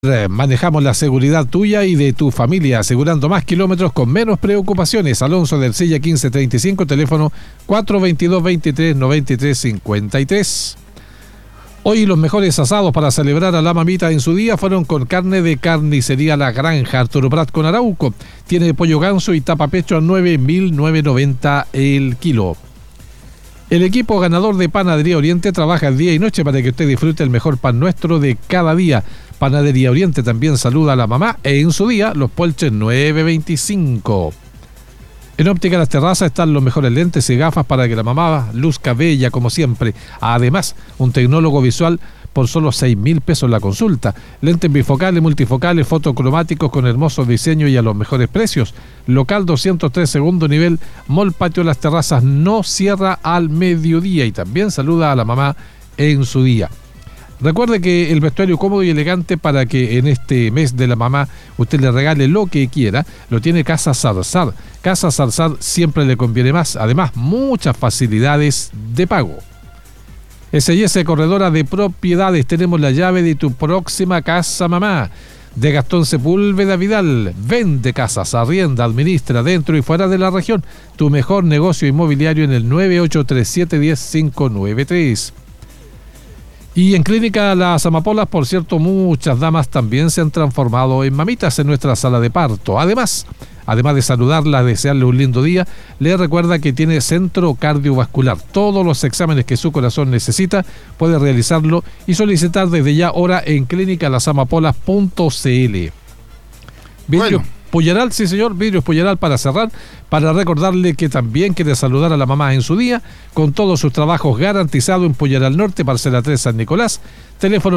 Manejamos la seguridad tuya y de tu familia, asegurando más kilómetros con menos preocupaciones. Alonso del Silla 1535, teléfono 422-23-93-53. Hoy los mejores asados para celebrar a la mamita en su día fueron con carne de Carnicería La Granja, Arturo Prat con Arauco. Tiene pollo ganso y tapapecho a 9.990 el kilo. El equipo ganador de Panadería Oriente trabaja día y noche para que usted disfrute el mejor pan nuestro de cada día. Panadería Oriente también saluda a la mamá en su día, los Puelches 925. En Óptica Las Terrazas están los mejores lentes y gafas para que la mamá luzca bella como siempre. Además, un tecnólogo visual por solo 6.000 pesos la consulta. Lentes bifocales, multifocales, fotocromáticos con hermosos diseños y a los mejores precios. Local 203, segundo nivel, Mall Patio Las Terrazas, no cierra al mediodía. Y también saluda a la mamá en su día. Recuerde que el vestuario cómodo y elegante para que en este mes de la mamá usted le regale lo que quiera, lo tiene Casa Zarzar. Casa Zarzar siempre le conviene más. Además, muchas facilidades de pago. S&S Corredora de Propiedades, tenemos la llave de tu próxima casa mamá. De Gastón Sepúlveda Vidal, vende casas, arrienda, administra dentro y fuera de la región. Tu mejor negocio inmobiliario en el 983710-593. Y en Clínica Las Amapolas, por cierto, muchas damas también se han transformado en mamitas en nuestra sala de parto. Además de saludarla, desearle un lindo día, le recuerda que tiene centro cardiovascular. Todos los exámenes que su corazón necesita puede realizarlo y solicitar desde ya hora en clínicalaSamapolas.cl. Vidrios Puyeral, sí señor, Vidrios Puyeral para cerrar, para recordarle que también quiere saludar a la mamá en su día, con todos sus trabajos garantizados en Puyeral Norte, parcela 3 San Nicolás, teléfono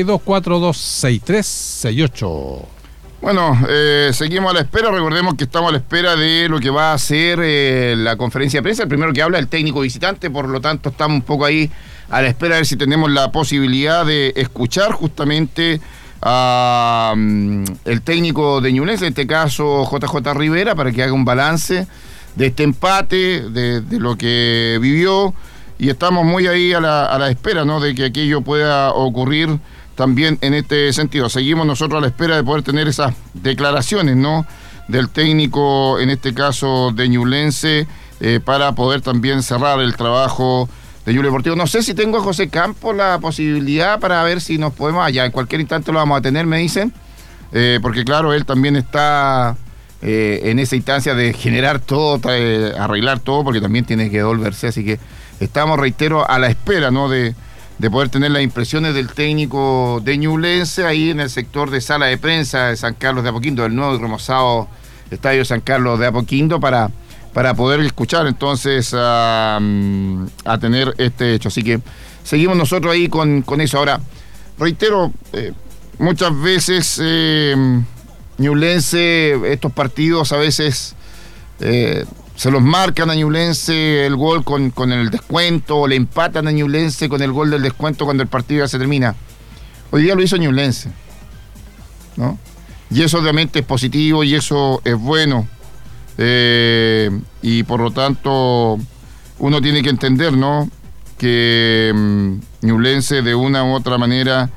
962-426368. Bueno, seguimos a la espera. Recordemos que estamos a la espera de lo que va a ser la conferencia de prensa. El primero que habla es el técnico visitante, por lo tanto estamos un poco ahí a la espera de ver si tenemos la posibilidad de escuchar justamente a el técnico de Ñublense, en este caso JJ Rivera, para que haga un balance de este empate, de lo que vivió, y estamos muy ahí a la espera, ¿no?, de que aquello pueda ocurrir también en este sentido. Seguimos nosotros a la espera de poder tener esas declaraciones, ¿no?, del técnico, en este caso de Ñublense, para poder también cerrar el trabajo de Ñuble Deportivo. No sé si tengo a José Campos la posibilidad para ver si nos podemos, allá en cualquier instante lo vamos a tener, me dicen, porque claro, él también está en esa instancia de generar todo, arreglar todo, porque también tiene que devolverse, así que estamos, reitero, a la espera, ¿no?, de poder tener las impresiones del técnico de Ñublense ahí en el sector de sala de prensa de San Carlos de Apoquindo, del nuevo y remozado Estadio San Carlos de Apoquindo, para poder escuchar entonces a tener este hecho. Así que seguimos nosotros ahí con eso. Ahora, reitero, muchas veces Ñublense, estos partidos a veces se los marcan a Ñublense el gol con el descuento, o le empatan a Ñublense con el gol del descuento cuando el partido ya se termina. Hoy día lo hizo Ñublense, ¿no? Y eso obviamente es positivo y eso es bueno. Y por lo tanto uno tiene que entender, ¿no?, que Ñublense de una u otra manera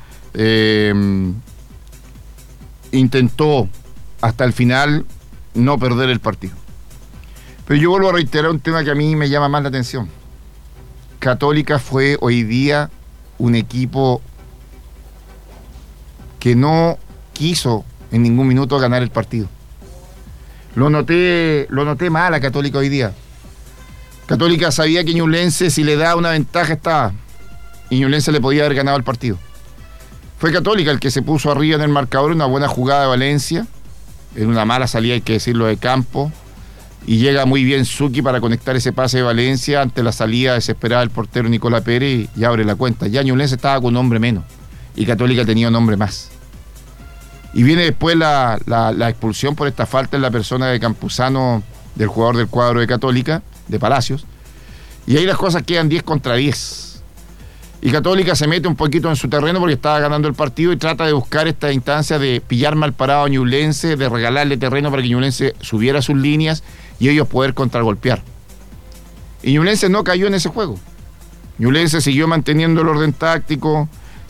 intentó hasta el final no perder el partido. Pero yo vuelvo a reiterar un tema que a mí me llama más la atención. Católica fue hoy día un equipo que no quiso en ningún minuto ganar el partido. Lo noté mal a Católica hoy día. Católica sabía que Ñublense, si le da una ventaja, estaba. Y Ñublense le podía haber ganado el partido. Fue Católica el que se puso arriba en el marcador, una buena jugada de Valencia, en una mala salida, hay que decirlo, de campo. Y llega muy bien Zucchi para conectar ese pase de Valencia ante la salida desesperada del portero Nicolás Pérez, y abre la cuenta. Ya Ñublense estaba con un hombre menos y Católica tenía un hombre más. Y viene después la expulsión por esta falta en la persona de Campuzano, del jugador del cuadro de Católica, de Palacios. Y ahí las cosas quedan 10 contra 10. Y Católica se mete un poquito en su terreno porque estaba ganando el partido y trata de buscar esta instancia de pillar mal parado a Ñublense, de regalarle terreno para que Ñublense subiera sus líneas y ellos poder contragolpear. Y Ñublense no cayó en ese juego. Ñublense siguió manteniendo el orden táctico,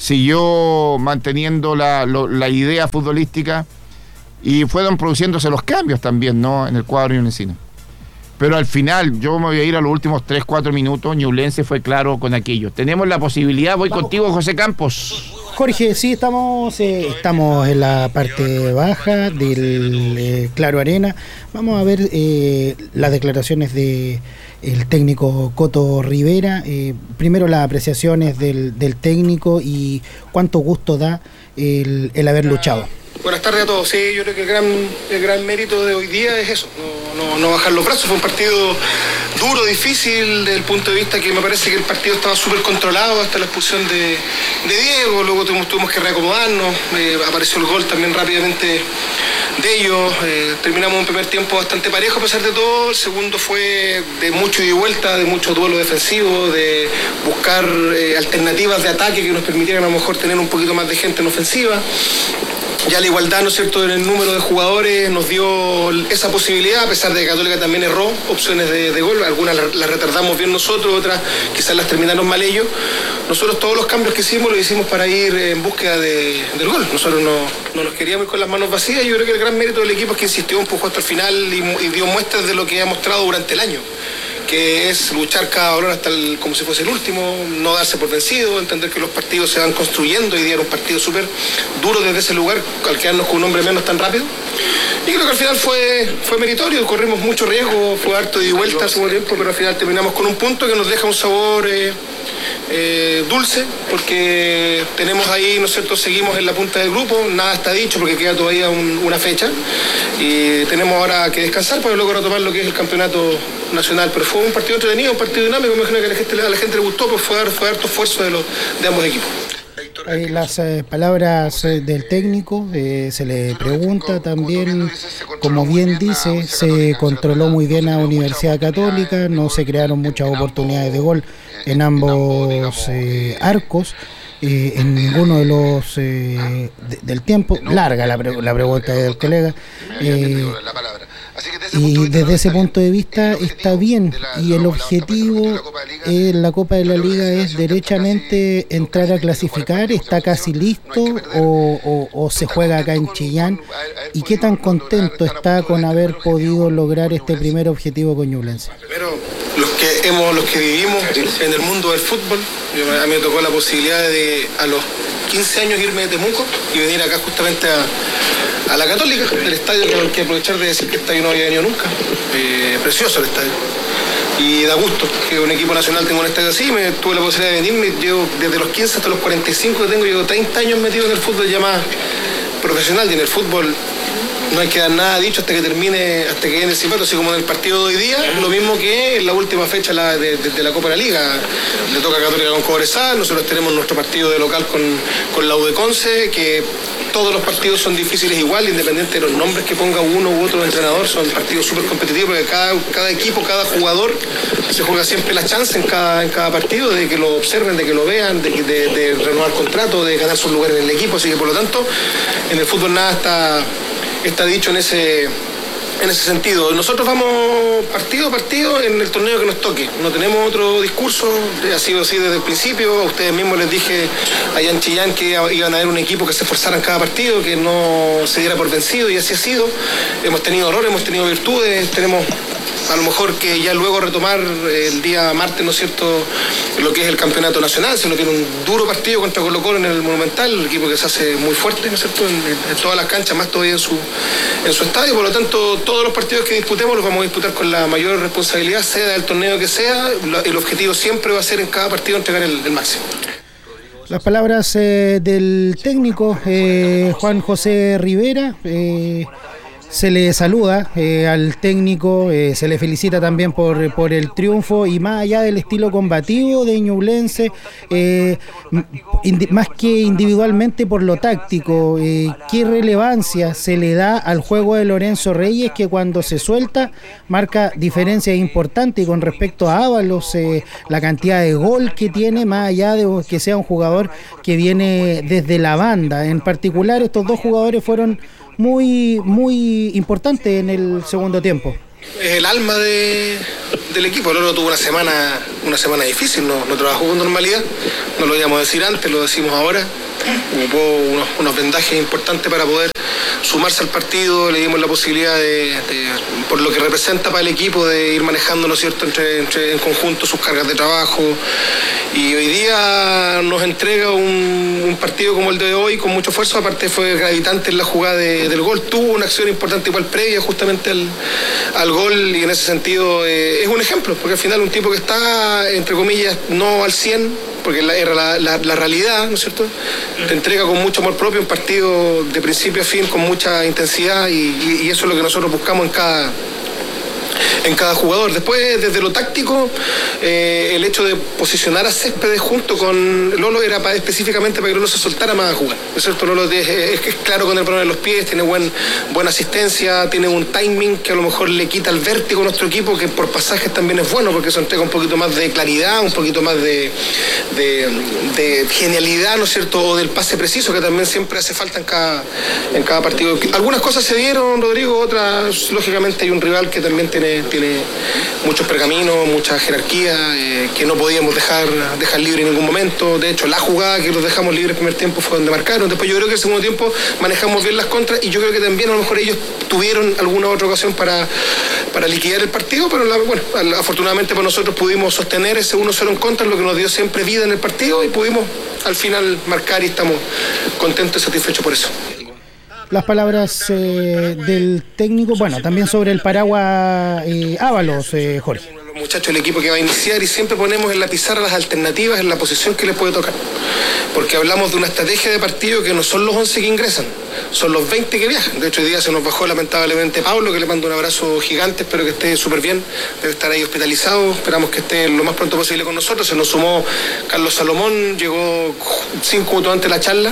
siguió manteniendo la idea futbolística y fueron produciéndose los cambios también, ¿no?, en el cuadro ñublencino. Pero al final, yo me voy a ir a los últimos 3-4 minutos, Ñublense fue claro con aquello. Tenemos la posibilidad, voy contigo, José Campos. Jorge, sí, estamos en la parte baja del Claro Arena. Vamos a ver las declaraciones de el técnico Coto Rivera. Primero las apreciaciones del técnico y cuánto gusto da el haber luchado. Buenas tardes a todos. Sí, yo creo que el gran mérito de hoy día es eso, no bajar los brazos. Fue un partido duro, difícil, desde el punto de vista que me parece que el partido estaba súper controlado hasta la expulsión de Diego. Luego tuvimos que reacomodarnos, apareció el gol también rápidamente de ellos. Terminamos un primer tiempo bastante parejo a pesar de todo. El segundo fue de mucho ida y vuelta, de mucho duelo defensivo, de buscar alternativas de ataque que nos permitieran a lo mejor tener un poquito más de gente en ofensiva. Ya la igualdad, ¿no es cierto?, en el número de jugadores nos dio esa posibilidad, a pesar de que Católica también erró opciones de gol. Algunas las retardamos bien nosotros, otras quizás las terminaron mal ellos. Nosotros todos los cambios que hicimos los hicimos para ir en búsqueda del gol. Nosotros no nos queríamos ir con las manos vacías. Yo creo que el gran mérito del equipo es que insistió, empujó hasta el final y dio muestras de lo que ha mostrado durante el año, que es luchar cada balón como si fuese el último, no darse por vencido, entender que los partidos se van construyendo. Y día era un partido súper duro desde ese lugar, al quedarnos con un hombre menos tan rápido. Y creo que al final fue meritorio, corrimos mucho riesgo, fue harto de vuelta hace un tiempo, pero al final terminamos con un punto que nos deja un sabor dulce, porque tenemos ahí, ¿no es cierto?, seguimos en la punta del grupo, nada está dicho porque queda todavía una fecha y tenemos ahora que descansar para luego retomar lo que es el campeonato nacional. Pero fue un partido entretenido, un partido dinámico, me imagino que a la gente le gustó, pues fue harto esfuerzo de ambos equipos. Las palabras del técnico, se le pregunta también, como bien dice, se controló muy bien a Universidad Católica, no se crearon muchas oportunidades de gol en ambos arcos, en ninguno de los del tiempo. Larga la pregunta del colega. Y desde ese punto de vista está bien, y el objetivo en la Copa de la Liga es derechamente entrar a clasificar. ¿Está casi listo o se juega acá en Chillán? ¿Y qué tan contento está con haber podido lograr este primer objetivo con Ñublense? Primero, los que vivimos en el mundo del fútbol, a mí me tocó la posibilidad de a los 15 años irme de Temuco y venir acá justamente a la Católica, el estadio, que hay que aprovechar de decir que el estadio no había venido nunca. Precioso el estadio. Y da gusto que un equipo nacional tenga un estadio así. Tuve la posibilidad de venirme, llevo desde los 15 hasta los 45 que tengo, llevo 30 años metido en el fútbol ya más profesional, y en el fútbol no hay que dar nada dicho hasta que termine, hasta que llegue el silbato, así como en el partido de hoy día, lo mismo que en la última fecha de la Copa de la Liga. Le toca a Católica con Cobresal, nosotros tenemos nuestro partido de local con la U de Conce, que todos los partidos son difíciles igual, independiente de los nombres que ponga uno u otro entrenador. Son partidos súper competitivos porque cada equipo, cada jugador se juega siempre la chance en cada partido de que lo observen, de que lo vean, de renovar contrato, de ganar su lugar en el equipo. Así que por lo tanto, en el fútbol nada está dicho en ese sentido. Nosotros vamos partido a partido en el torneo que nos toque. No tenemos otro discurso, ha sido así desde el principio. A ustedes mismos les dije allá en Chillán que iban a haber un equipo que se esforzara en cada partido, que no se diera por vencido, y así ha sido. Hemos tenido errores, hemos tenido virtudes, tenemos a lo mejor que ya luego retomar el día martes, ¿no es cierto?, lo que es el campeonato nacional. Se nos tiene un duro partido contra Colo-Colo en el Monumental, el equipo que se hace muy fuerte, ¿no es cierto?, en todas las canchas, más todavía en su estadio. Por lo tanto, todos los partidos que disputemos los vamos a disputar con la mayor responsabilidad, sea del torneo que sea. El objetivo siempre va a ser en cada partido entregar el máximo. Las palabras del técnico Juan José Rivera. Se le saluda al técnico, se le felicita también por el triunfo, y más allá del estilo combativo de Ñublense, más que individualmente por lo táctico, ¿qué relevancia se le da al juego de Lorenzo Reyes, que cuando se suelta marca diferencias importantes? Y con respecto a Ábalos, la cantidad de gol que tiene, más allá de que sea un jugador que viene desde la banda. En particular, estos dos jugadores fueron muy importante en el segundo tiempo. Es el alma del equipo. Loro tuvo una semana una semana difícil, no trabajó con normalidad, no lo íbamos a decir antes, lo decimos ahora. Ocupó unos vendajes importantes para poder sumarse al partido, le dimos la posibilidad de por lo que representa para el equipo, de ir manejando, ¿no es cierto?, en conjunto sus cargas de trabajo, y hoy día nos entrega un partido como el de hoy con mucho esfuerzo. Aparte fue gravitante en la jugada del gol, tuvo una acción importante igual previa justamente al gol, y en ese sentido es un ejemplo, porque al final un tipo que está, entre comillas, no al 100%, porque era la realidad, ¿no es cierto?, te entrega con mucho amor propio un partido de principio a fin, con mucha intensidad, y eso es lo que nosotros buscamos en cada jugador. Después, desde lo táctico, el hecho de posicionar a Céspedes junto con Lolo era específicamente para que Lolo se soltara más a jugar, ¿no es cierto? Lolo es claro con el balón en los pies, tiene buena asistencia, tiene un timing que a lo mejor le quita el vértigo a nuestro equipo, que por pasajes también es bueno, porque eso entrega un poquito más de claridad, un poquito más de genialidad, ¿no es cierto?, o del pase preciso, que también siempre hace falta en cada partido. Algunas cosas se dieron, Rodrigo, otras, lógicamente, hay un rival que también tiene muchos pergaminos, mucha jerarquía, que no podíamos dejar libre en ningún momento. De hecho, la jugada que los dejamos libres el primer tiempo fue donde marcaron. Después yo creo que el segundo tiempo manejamos bien las contras, y yo creo que también a lo mejor ellos tuvieron alguna otra ocasión para liquidar el partido, pero afortunadamente para nosotros pudimos sostener ese 1-0 en contra, lo que nos dio siempre vida en el partido, y pudimos al final marcar, y estamos contentos y satisfechos por eso. Las palabras del técnico, bueno, también sobre el paraguas Ábalos, Jorge. Los muchachos del equipo que va a iniciar, y siempre ponemos en la pizarra las alternativas en la posición que les puede tocar, porque hablamos de una estrategia de partido que no son los 11 que ingresan, son los 20 que viajan. De hecho, hoy día se nos bajó lamentablemente Pablo, que le mando un abrazo gigante, espero que esté súper bien, debe estar ahí hospitalizado, esperamos que esté lo más pronto posible con nosotros. Se nos sumó Carlos Salomón, llegó 5 minutos antes de la charla,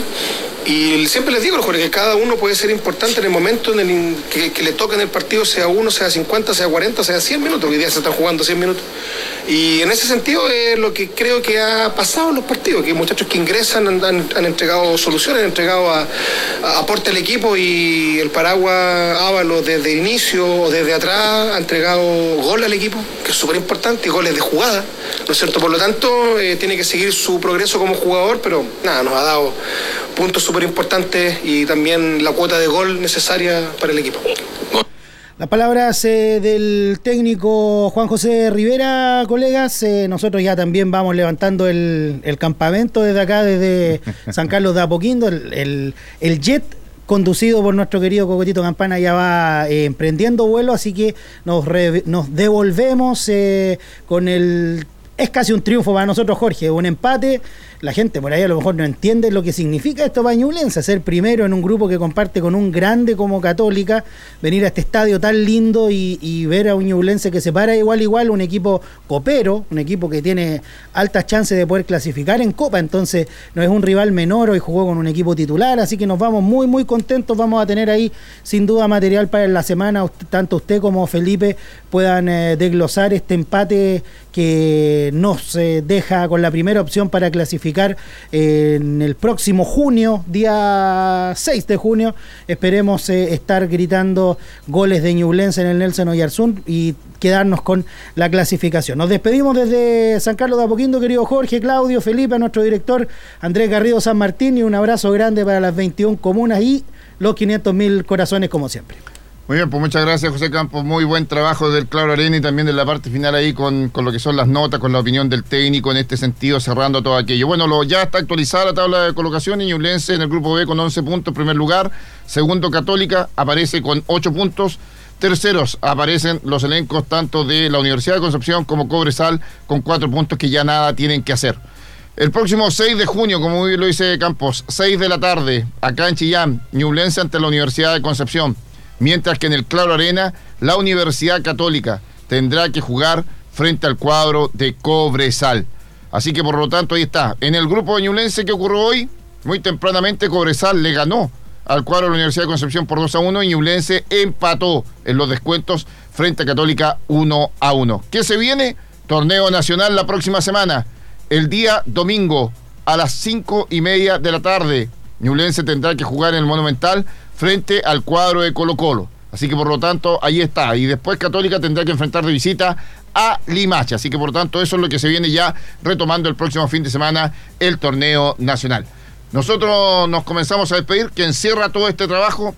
y siempre les digo, Jorge, que cada uno puede ser importante en el momento en el que le toque en el partido, sea 1, sea 50, sea 40, sea 100 minutos. Hoy día se están jugando 100 minutos. Y en ese sentido es lo que creo que ha pasado en los partidos, que muchachos que ingresan han entregado soluciones, han entregado aporte al equipo, y el paraguas Ábalos desde el inicio o desde atrás ha entregado gol al equipo, que es súper importante, y goles de jugada, ¿no es cierto? Por lo tanto, tiene que seguir su progreso como jugador, pero nada, nos ha dado puntos súper importantes y también la cuota de gol necesaria para el equipo. Las palabras del técnico Juan José Rivera, colegas. Nosotros ya también vamos levantando el campamento desde acá, desde San Carlos de Apoquindo. El jet conducido por nuestro querido Cocotito Campana ya va emprendiendo vuelo, así que nos devolvemos con el... Es casi un triunfo para nosotros, Jorge, un empate. La gente por ahí a lo mejor no entiende lo que significa esto para Ñublense, ser primero en un grupo que comparte con un grande como Católica, venir a este estadio tan lindo y ver a un Ñublense que se para igual, un equipo copero, un equipo que tiene altas chances de poder clasificar en Copa, entonces no es un rival menor, hoy jugó con un equipo titular, así que nos vamos muy muy contentos, vamos a tener ahí sin duda material para la semana, tanto usted como Felipe puedan desglosar este empate que nos deja con la primera opción para clasificar en el próximo junio, día 6 de junio. Esperemos estar gritando goles de Ñublense en el Nelson Oyarzún y quedarnos con la clasificación. Nos despedimos desde San Carlos de Apoquindo, querido Jorge, Claudio, Felipe, a nuestro director Andrés Garrido San Martín, y un abrazo grande para las 21 comunas y los 500.000 corazones como siempre. Muy bien, pues muchas gracias, José Campos. Muy buen trabajo del Claro Arena, y también de la parte final ahí con lo que son las notas, con la opinión del técnico en este sentido, cerrando todo aquello. Bueno, ya está actualizada la tabla de colocación, y Ñublense en el grupo B con 11 puntos, primer lugar. Segundo, Católica aparece con 8 puntos. Terceros aparecen los elencos tanto de la Universidad de Concepción como Cobresal con 4 puntos, que ya nada tienen que hacer. El próximo 6 de junio, como muy bien lo dice Campos, 6 de la tarde, acá en Chillán, Ñublense ante la Universidad de Concepción. Mientras que en el Claro Arena, la Universidad Católica tendrá que jugar frente al cuadro de Cobresal. Así que por lo tanto ahí está. En el grupo de Ñublense, ¿qué ocurrió hoy? Muy tempranamente Cobresal le ganó al cuadro de la Universidad de Concepción por 2-1, y Ñublense empató en los descuentos frente a Católica 1-1. ¿Qué se viene? Torneo nacional la próxima semana. El día domingo a las 5:30 de la tarde. Ñublense tendrá que jugar en el Monumental frente al cuadro de Colo-Colo. Así que por lo tanto ahí está. Y después Católica tendrá que enfrentar de visita a Limache. Así que por tanto eso es lo que se viene ya retomando el próximo fin de semana el torneo nacional. Nosotros nos comenzamos a despedir. Quien cierra todo este trabajo